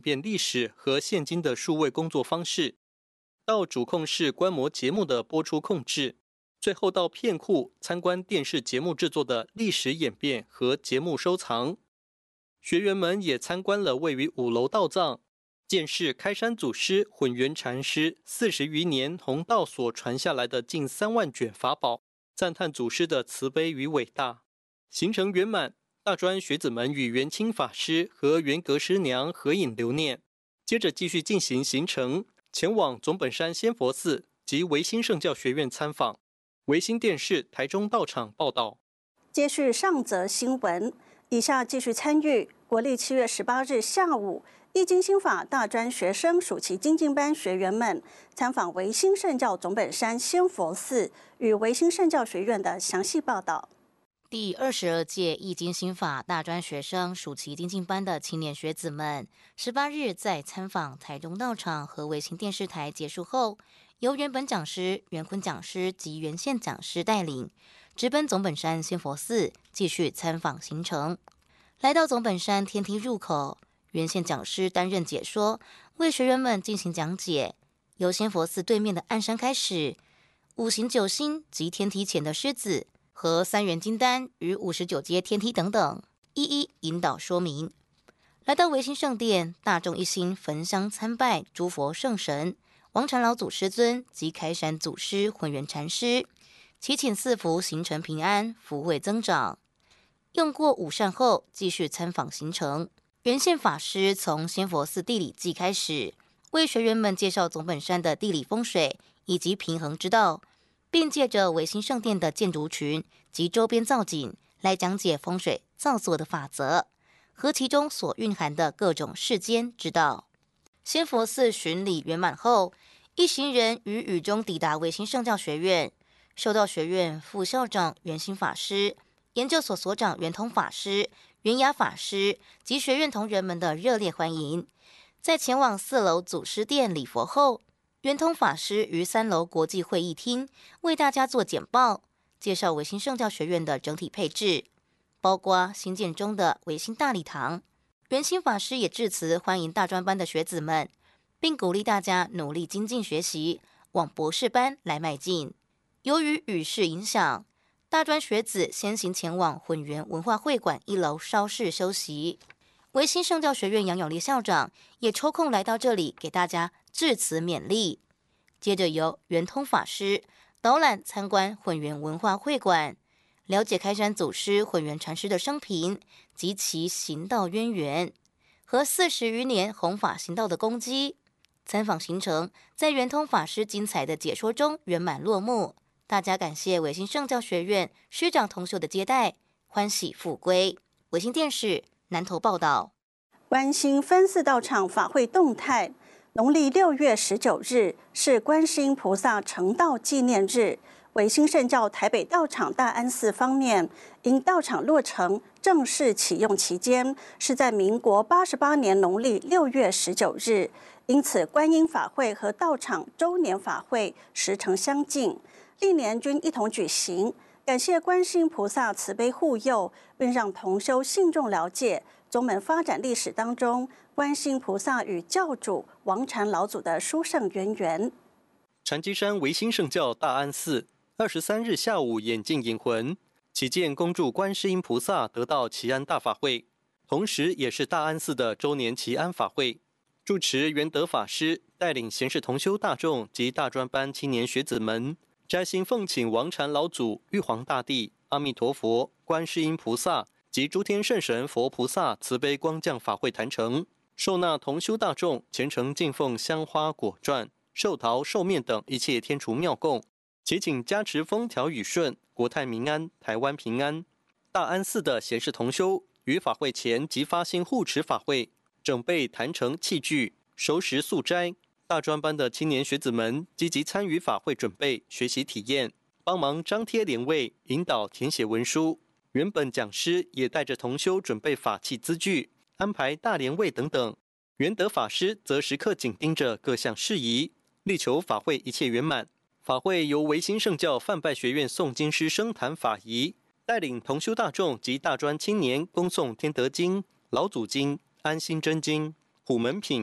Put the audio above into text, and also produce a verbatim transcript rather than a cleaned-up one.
变历史和现今的数位工作方式，到主控室观摩节目的播出控制，最后到片库参观电视节目制作的历史演变和节目收藏。学员们也参观了位于五楼道藏，见识开山祖师混元禅师四十余年弘道所传下来的近三万卷法宝，赞叹祖师的慈悲与伟大。行程圆满，大专学子们与元清法师和元阁师娘合影留念，接着继续进行行程，前往总本山仙佛寺及维新圣教学院参访。维新电视台中道场报道。 接续上则新闻，以下继续参与国历七月十八日下午，易经心法大专学生暑期精进班学员们参访维新圣教总本山仙佛寺与维新圣教学院的详细报道。 第二十二届易经心法大专学生暑期精进班的青年学子们，十八日在参访台中道场和维新电视台结束后，由原本讲师、袁坤讲师及原县讲师带领，直奔总本山仙佛寺继续参访行程。来到总本山天梯入口，原县讲师担任解说，为学员们进行讲解。由仙佛寺对面的暗山开始，五行九星及天梯前的狮子和三元金丹与五十九阶天梯等等，一一引导说明。来到维新圣殿，大众一心焚香参拜诸佛圣神、王禅老祖师尊及开山祖师混元禅师，祈请赐福行程平安，福慧增长。用过午膳后，继续参访行程。原县法师从仙佛寺地理记开始，为学员们介绍总本山的地理风水以及平衡之道，并借着维新圣殿的建筑群及周边造景来讲解风水造作的法则和其中所蕴含的各种世间之道。仙佛寺巡礼圆满后，一行人于雨中抵达维新圣教学院，受到学院副校长圆心法师、研究所所长圆通法师、圆雅法师及学院同仁们的热烈欢迎。在前往四楼祖师殿礼佛后，圆通法师于三楼国际会议厅为大家做简报，介绍维新圣教学院的整体配置，包括新建中的维新大礼堂。圆心法师也致辞欢迎大专班的学子们，并鼓励大家努力精进学习，往博士班来迈进。由于雨势影响，大专学子先行前往混元文化会馆一楼稍事休息。维新圣教学院杨永烈校长也抽空来到这里给大家致辞勉励。接着由圆通法师导览参观混元文化会馆，了解开山祖师混元禅师的生平及其行道渊源和四十余年弘法行道的功绩。参访行程在圆通法师精彩的解说中圆满落幕，大家感谢维新圣教学院师长同修的接待，欢喜复归。维新电视南投报道。 观心分寺道场法会动态，农历六月十九日是观世音菩萨成道纪念日。维新圣教台北道场大安寺方面，因道场落成正式启用期间是在民国八十八年农历六月十九日，因此观音法会和道场周年法会时程相近，历年均一同举行。感谢观世音菩萨慈悲护佑，并让同修信众了解宗门发展历史当中，观世音菩萨与教主王禅老祖的殊胜渊源。 禅机山维新圣教大安寺二十三日下午演进引魂，祈见恭祝观世音菩萨得道祈安大法会，同时也是大安寺的周年祈安法会。住持圆德法师带领贤士同修大众及大专班青年学子们，摘星奉请王禅老祖、玉皇大帝、阿弥陀佛、观世音菩萨及诸天圣神佛菩萨慈悲光降法会坛城，受纳同修大众虔诚敬奉香花果馔、寿桃寿面等一切天厨妙供，祈请加持风调雨顺，国泰民安，台湾平安。大安寺的贤士同修于法会前即发心护持法会，整备坛城器具，熟食素斋。大专班的青年学子们积极参与法会准备、学习体验，帮忙张贴联位、引导填写文书。原本讲师也带着同修准备法器资具，安排大联位等等。圆德法师则时刻紧盯着各项事宜，力求法会一切圆满。法会由维新圣教范拜学院诵经师升坛法仪，带领同修大众及大专青年恭诵天德经、老祖经、安心真经、普门品、